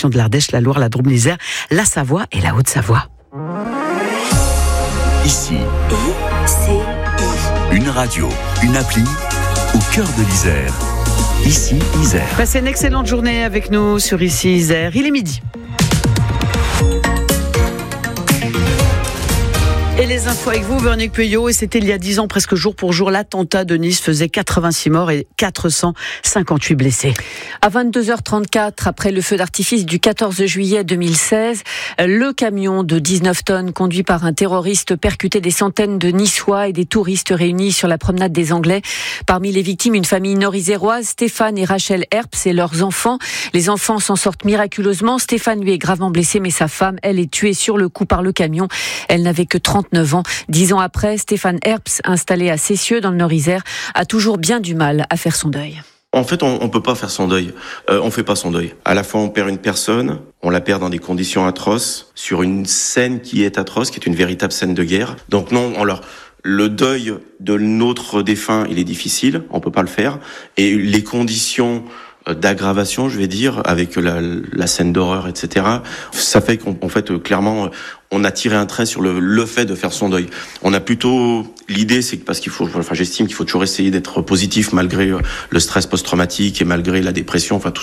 destination de l'Ardèche, la Loire, la Drôme, l'Isère, la Savoie et la Haute-Savoie. Ici, une radio, une appli au cœur de l'Isère. Ici, Isère. Passez une excellente journée avec nous sur Ici, Isère. Il est midi. Et les infos avec vous, Véronique Pueyo. Et c'était il y a 10 ans, presque jour pour jour. L'attentat de Nice faisait 86 morts et 458 blessés. À 22h34, après le feu d'artifice du 14 juillet 2016, le camion de 19 tonnes conduit par un terroriste percutait des centaines de Niçois et des touristes réunis sur la promenade des Anglais. Parmi les victimes, une famille nord-iséroise, Stéphane et Rachel Herps et leurs enfants. Les enfants s'en sortent miraculeusement. Stéphane, lui, est gravement blessé, mais sa femme, elle, est tuée sur le coup par le camion. Elle n'avait que 39 ans. 10 ans après, Stéphane Herps, installé à Cessieux dans le Nord-Isère, a toujours bien du mal à faire son deuil. En fait, on peut pas faire son deuil. On fait pas son deuil. À la fois, on perd une personne, on la perd dans des conditions atroces, sur une scène qui est atroce, qui est une véritable scène de guerre. Donc non, le deuil de notre défunt, il est difficile, on peut pas le faire. Et les conditions d'aggravation, je vais dire, avec la scène d'horreur, etc., ça fait qu'en fait, clairement, on a tiré un trait sur le fait de faire son deuil. On a plutôt l'idée, c'est que j'estime qu'il faut toujours essayer d'être positif malgré le stress post-traumatique et malgré la dépression, tout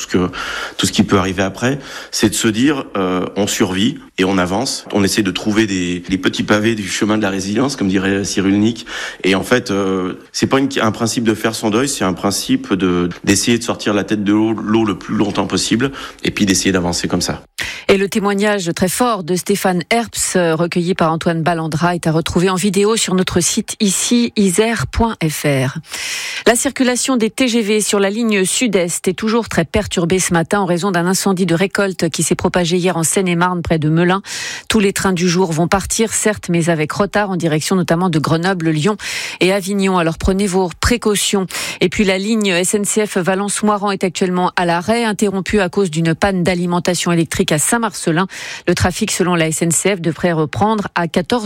ce qui peut arriver après, c'est de se dire on survit et on avance. On essaie de trouver les petits pavés du chemin de la résilience, comme dirait Cyrulnik. Et en fait, c'est pas un principe de faire son deuil, c'est un principe d'essayer de sortir la tête de l'eau le plus longtemps possible et puis d'essayer d'avancer comme ça. Et le témoignage très fort de Stéphane Herps, recueilli par Antoine Ballandra, est à retrouver en vidéo sur notre site ici, isère.fr. La circulation des TGV sur la ligne sud-est est toujours très perturbée ce matin en raison d'un incendie de récolte qui s'est propagé hier en Seine-et-Marne près de Melun. Tous les trains du jour vont partir, certes, mais avec retard en direction notamment de Grenoble, Lyon et Avignon. Alors prenez vos précautions. Et puis la ligne SNCF Valence-Moiran est actuellement à l'arrêt, interrompue à cause d'une panne d'alimentation électrique à Saint-Marcelin. Le trafic, selon la SNCF, devrait reprendre à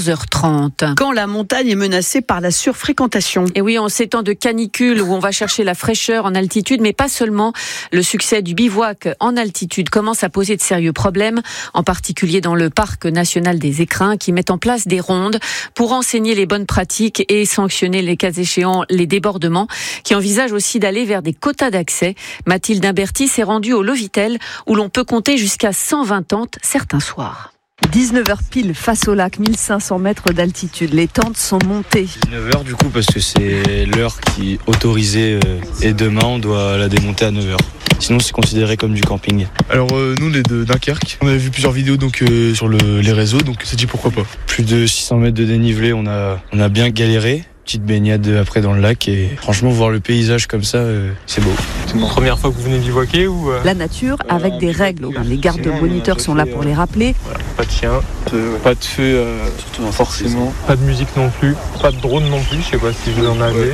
14h30. Quand la montagne est menacée par la surfréquentation. Et oui, en ces temps de canicule où on va chercher la fraîcheur en altitude, mais pas seulement. Le succès du bivouac en altitude commence à poser de sérieux problèmes, en particulier dans le parc national des Écrins, qui met en place des rondes pour enseigner les bonnes pratiques et sanctionner les cas échéants les débordements, qui envisage aussi d'aller vers des quotas d'accès. Mathilde Imberti s'est rendue au Lovitel, où l'on peut compter jusqu'à 120 tentes certains soirs. 19h pile face au lac, 1500 mètres d'altitude. Les tentes sont montées. 9h du coup parce que c'est l'heure qui est autorisée et demain on doit la démonter à 9h. Sinon c'est considéré comme du camping. Alors nous on est de Dunkerque. On a vu plusieurs vidéos sur les réseaux, donc on s'est dit pourquoi pas. Plus de 600 mètres de dénivelé, on a bien galéré. Petite baignade après dans le lac et franchement voir le paysage comme ça, c'est beau. C'est la première fois que vous venez bivouaquer ou La nature avec des règles. Les gardes-moniteurs sont là pour les rappeler. Voilà, pas de chien, pas de feu, surtout forcément. Pas de musique non plus, pas de drone non plus, je sais pas si vous en avez.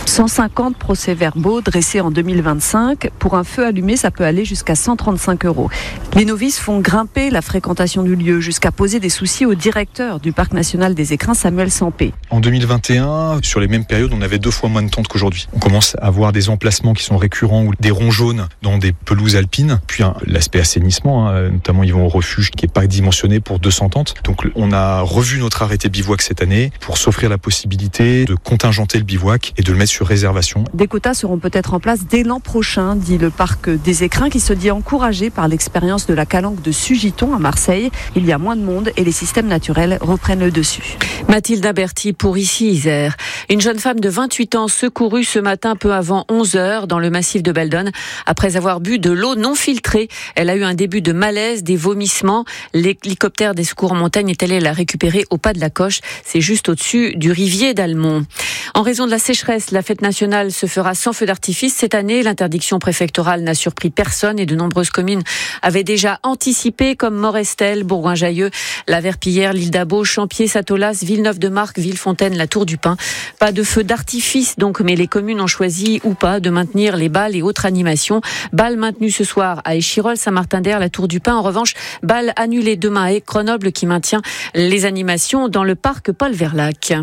150 procès-verbaux dressés en 2025. Pour un feu allumé, ça peut aller jusqu'à 135 €. Les novices font grimper la fréquentation du lieu jusqu'à poser des soucis au directeur du parc national des Écrins, Samuel Sampé. En 2021, sur les mêmes périodes, on avait 2 fois moins de tentes qu'aujourd'hui. On commence à avoir des emplacements qui sont récurrents ou des ronds jaunes dans des pelouses alpines. Puis l'aspect assainissement, notamment ils vont au refuge qui n'est pas dimensionné pour 200 tentes. Donc on a revu notre arrêté bivouac cette année pour s'offrir la possibilité de contingenter le bivouac et de le mettre sur réservation. Des quotas seront peut-être en place dès l'an prochain, dit le parc des Écrins, qui se dit encouragé par l'expérience de la calanque de Sugiton à Marseille. Il y a moins de monde et les systèmes naturels reprennent le dessus. Mathilde Imberti pour Ici Isère. Une jeune femme de 28 ans secourue ce matin peu avant 11h dans le massif de Beldon après avoir bu de l'eau non filtrée. Elle a eu un début de malaise, des vomissements. L'hélicoptère des secours en montagne est allé la récupérer au pas de la Coche. C'est juste au-dessus du Rivier d'Almont. En raison de la sécheresse, la fête nationale se fera sans feu d'artifice cette année. L'interdiction préfectorale n'a surpris personne et de nombreuses communes avaient déjà anticipé comme Morestel, Bourgoin-Jallieu, la Verpillière, l'île d'Abo, Champier, Satolas, Villeneuve-de-Marcq, Villefontaine, la Tour du Pin. Pas de feu d'artifice donc, mais les communes ont choisi ou pas de maintenir les bals et autres animations. Bal maintenu ce soir à Échirolles, Saint-Martin-d'Air, la Tour du Pin. En revanche, bal annulé demain à Grenoble qui maintient les animations dans le parc Paul Verlac.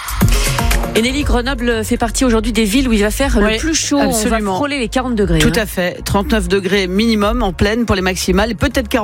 Et Nelly, Grenoble fait partie aujourd'hui des villes où il va faire le plus chaud. Absolument. On va frôler les 40 degrés. Tout à fait. 39 degrés minimum en pleine pour les maximales. Et peut-être 40.